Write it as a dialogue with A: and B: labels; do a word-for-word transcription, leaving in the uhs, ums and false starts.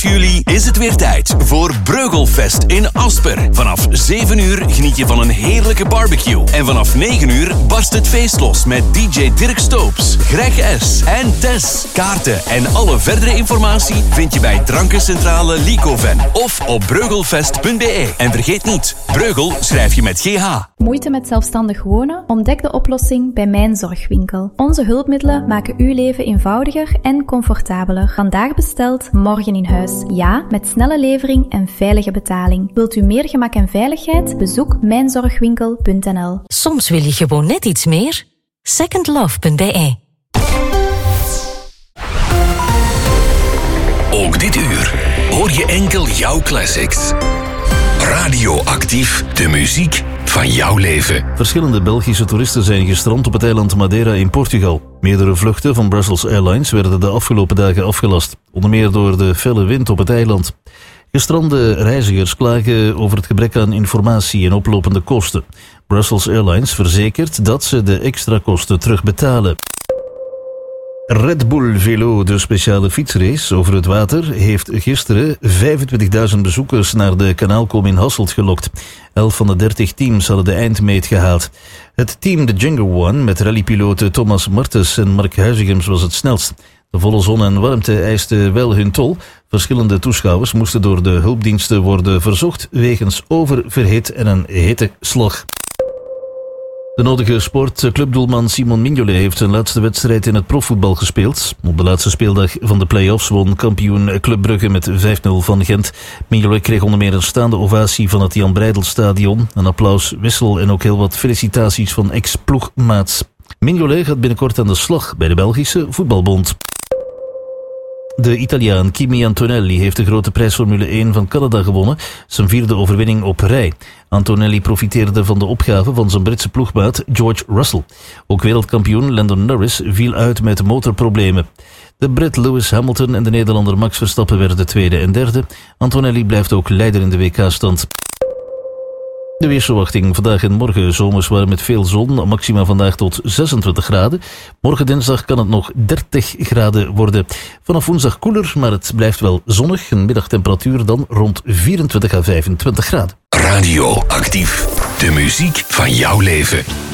A: juli is het weer tijd voor Breugelfest in Asper. Vanaf zeven uur geniet je van een heerlijke barbecue. En vanaf negen uur barst het feest los met D J Dirk Stoops, Greg S. en Tess. Kaarten en alle verdere informatie vind je bij Drankencentrale Licoven of op breugelfest punt b e. En vergeet niet, Breugel schrijf je met G H.
B: Moeite met zelfstandig wonen? Ontdek de oplossing bij Mijn Zorgwinkel. Onze hulpmiddelen maken uw leven eenvoudiger en comfortabeler. Vandaag besteld, morgen in huis. Ja, met snelle levering en veilige betaling. Wilt u meer gemak en veiligheid? Bezoek mijn zorgwinkel punt n l.
C: Soms wil je gewoon net iets meer. second love punt b e.
A: Ook dit uur hoor je enkel jouw classics. Radioactief, de muziek van jouw leven.
D: Verschillende Belgische toeristen zijn gestrand op het eiland Madeira in Portugal. Meerdere vluchten van Brussels Airlines werden de afgelopen dagen afgelast. Onder meer door de felle wind op het eiland. Gestrande reizigers klagen over het gebrek aan informatie en oplopende kosten. Brussels Airlines verzekert dat ze de extra kosten terugbetalen. Red Bull Velo, de speciale fietsrace over het water, heeft gisteren vijfentwintigduizend bezoekers naar de kanaalkom in Hasselt gelokt. Elf van de dertig teams hadden de eindmeet gehaald. Het team de Django One met rallypiloten Thomas Martens en Mark Huizigems was het snelst. De volle zon en warmte eisten wel hun tol. Verschillende toeschouwers moesten door de hulpdiensten worden verzocht wegens oververhit en een hitteslag. De nodige sportclubdoelman Simon Mignolet heeft zijn laatste wedstrijd in het profvoetbal gespeeld. Op de laatste speeldag van de play-offs won kampioen Club Brugge met vijf nul van Gent. Mignolet kreeg onder meer een staande ovatie van het Jan Breidel-stadion, een applaus, wissel en ook heel wat felicitaties van ex-ploegmaats. Mignolet gaat binnenkort aan de slag bij de Belgische Voetbalbond. De Italiaan Kimi Antonelli heeft de grote prijs Formule één van Canada gewonnen, zijn vierde overwinning op rij. Antonelli profiteerde van de opgave van zijn Britse ploegmaat George Russell. Ook wereldkampioen Lando Norris viel uit met motorproblemen. De Brit Lewis Hamilton en de Nederlander Max Verstappen werden tweede en derde. Antonelli blijft ook leider in de W K-stand. De weersverwachting vandaag en morgen zomers warm met veel zon, maxima vandaag tot zesentwintig graden. Morgen dinsdag kan het nog dertig graden worden. Vanaf woensdag koeler, maar het blijft wel zonnig. Een middagtemperatuur dan rond vierentwintig à vijfentwintig graden.
A: Radioactief, de muziek van jouw leven.